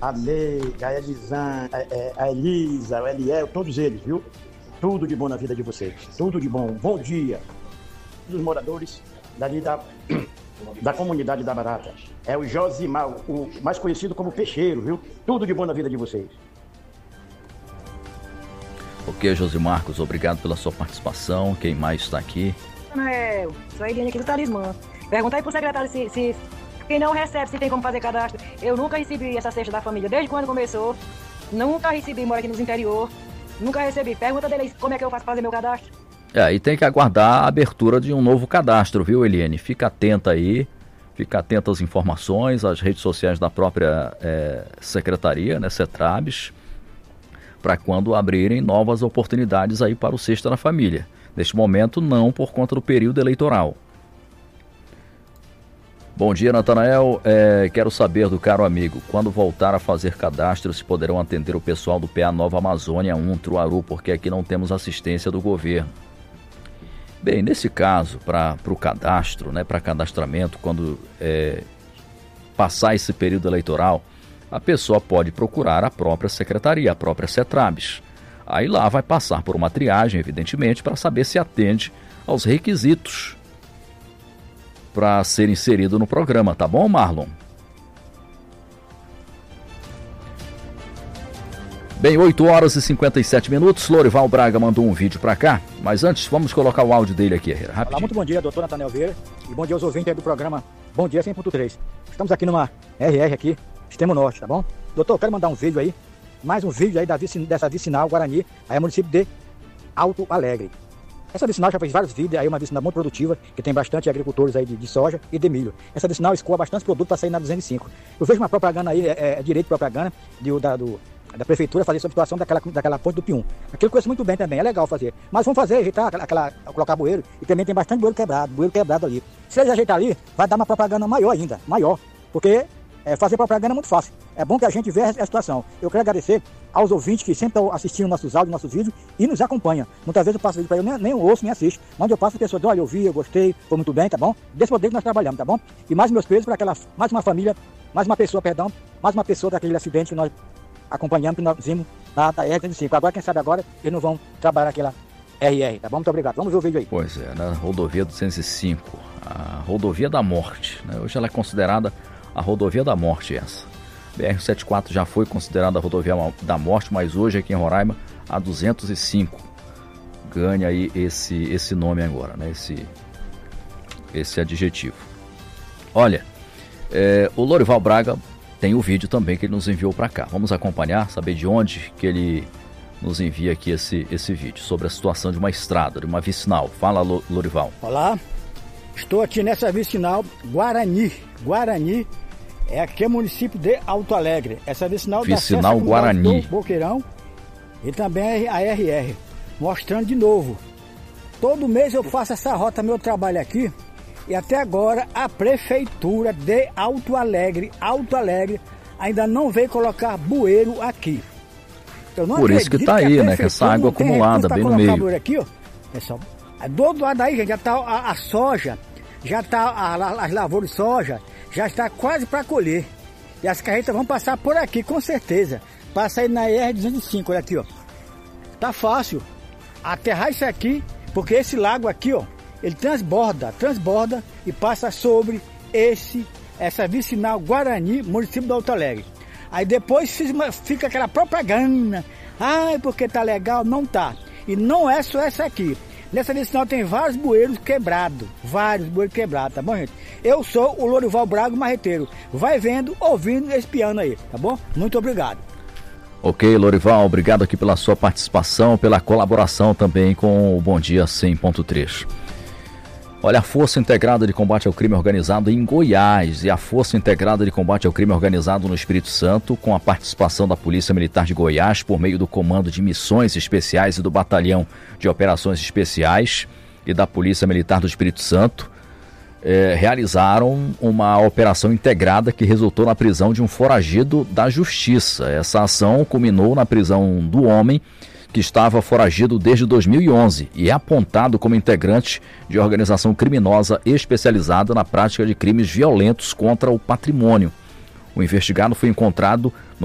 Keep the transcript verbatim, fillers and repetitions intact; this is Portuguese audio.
a Neide, a Elisan, a, a Elisa, o Eliel, todos eles, viu? Tudo de bom na vida de vocês, tudo de bom. Bom dia dos moradores dali da, da comunidade da Barata. É o Josimar, o mais conhecido como Peixeiro, viu? Tudo de bom na vida de vocês. Ok, José Marcos, obrigado pela sua participação. Quem mais está aqui? É, sou a Eliane aqui do Talismã. Pergunta aí pro secretário se, se quem não recebe, se tem como fazer cadastro. Eu nunca recebi essa cesta da família, desde quando começou. Nunca recebi, moro aqui nos interior. Nunca recebi. Pergunta dele aí como é que eu faço fazer meu cadastro. É, e tem que aguardar a abertura de um novo cadastro, viu, Eliane? Fica atenta aí, fica atenta às informações, às redes sociais da própria é, secretaria, né, CETRABS, para quando abrirem novas oportunidades aí para o Cesta da Família. Neste momento, não por conta do período eleitoral. Bom dia, Natanael. É, quero saber do caro amigo, quando voltar a fazer cadastro, se poderão atender o pessoal do P A Nova Amazônia um, Truaru, porque aqui não temos assistência do governo. Bem, nesse caso, para o cadastro, né, para cadastramento, quando é, passar esse período eleitoral, a pessoa pode procurar a própria secretaria, a própria CETRABS. Aí lá vai passar por uma triagem, evidentemente, para saber se atende aos requisitos para ser inserido no programa, tá bom, Marlon? Bem, oito horas e cinquenta e sete minutos, Lorival Braga mandou um vídeo para cá, mas antes vamos colocar o áudio dele aqui, rapidinho. Olá, muito bom dia, doutor Natanael Vieira, e bom dia aos ouvintes aí do programa Bom Dia cem ponto três. Estamos aqui numa R R aqui, Extremo Norte, tá bom? Doutor, quero mandar um vídeo aí, mais um vídeo aí da vice, dessa vicinal Guarani, aí é município de Alto Alegre. Essa vicinal já fez vários vídeos, aí é uma vicinal muito produtiva, que tem bastante agricultores aí de, de soja e de milho. Essa vicinal escoa bastante produto para sair na duzentos e cinco. Eu vejo uma propaganda aí, é, é direito de propaganda de, da, do, da prefeitura fazer sobre a situação daquela, daquela ponte do Pium. Aquilo eu conheço muito bem também, é legal fazer. Mas vamos fazer, ajeitar, aquela, aquela, colocar bueiro, e também tem bastante bueiro quebrado, bueiro quebrado ali. Se eles ajeitar ali, vai dar uma propaganda maior ainda, maior, porque é, fazer propaganda é muito fácil. É bom que a gente veja a situação. Eu quero agradecer aos ouvintes que sempre estão assistindo nossos áudios, nossos vídeos e nos acompanham. Muitas vezes eu passo vídeo para eu, nem, nem ouço, nem assisto. Onde eu passo, a pessoa diz, olha, eu vi, eu gostei, foi muito bem, tá bom? Desse poder que nós trabalhamos, tá bom? E mais meus pesos para aquela, mais uma família, mais uma pessoa, perdão, mais uma pessoa daquele acidente que nós acompanhamos, que nós vimos na R R duzentos e cinco. Agora, quem sabe agora, eles não vão trabalhar aquela R R, tá bom? Muito obrigado. Vamos ver o vídeo aí. Pois é, na rodovia duzentos e cinco, a rodovia da morte, né? Hoje ela é considerada a rodovia da morte essa. B R setenta e quatro já foi considerada a rodovia da morte, mas hoje aqui em Roraima a duzentos e cinco ganha aí esse, esse nome agora, né? Esse, esse adjetivo. Olha, é, o Lorival Braga tem o vídeo também que ele nos enviou para cá. Vamos acompanhar, saber de onde que ele nos envia aqui esse, esse vídeo sobre a situação de uma estrada, de uma vicinal. Fala, Lorival. Olá, estou aqui nessa vicinal Guarani, Guarani. É aqui é município de Alto Alegre. Essa vicinal da Vicinal Guarani. Do Boqueirão e também a R R. Mostrando de novo. Todo mês eu faço essa rota, meu trabalho aqui. E até agora a prefeitura de Alto Alegre, Alto Alegre, ainda não veio colocar bueiro aqui. Eu não Por isso que tá aí, né? Com essa água acumulada bem no meio. Bueiro aqui, ó, pessoal. Do outro lado aí, gente, já tá a, a soja, já tá a, a, as lavouras de soja. Já está quase para colher. E as carretas vão passar por aqui, com certeza. Passa aí na R duzentos e cinco, olha aqui, ó. Tá fácil aterrar isso aqui, porque esse lago aqui, ó, ele transborda, transborda e passa sobre esse, essa vicinal Guarani, município de Alto Alegre. Aí depois fica aquela propaganda. Ai, porque tá legal, não tá. E não é só essa aqui. Nessa vicinal tem vários bueiros quebrados, vários bueiros quebrados, tá bom, gente? Eu sou o Lorival Braga Marreteiro. Vai vendo, ouvindo, espiando aí, tá bom? Muito obrigado. Ok, Lorival, obrigado aqui pela sua participação, pela colaboração também com o Bom Dia cem ponto três. Olha, a Força Integrada de Combate ao Crime Organizado em Goiás e a Força Integrada de Combate ao Crime Organizado no Espírito Santo, com a participação da Polícia Militar de Goiás, por meio do Comando de Missões Especiais e do Batalhão de Operações Especiais e da Polícia Militar do Espírito Santo, eh, realizaram uma operação integrada que resultou na prisão de um foragido da Justiça. Essa ação culminou na prisão do homem que estava foragido desde dois mil e onze e é apontado como integrante de organização criminosa especializada na prática de crimes violentos contra o patrimônio. O investigado foi encontrado